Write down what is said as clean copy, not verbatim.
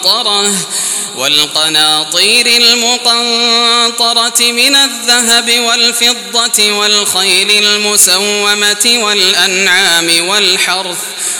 المقنطرة والقناطير المقنطرة من الذهب والفضة والخيل المسومة والأنعام والحرث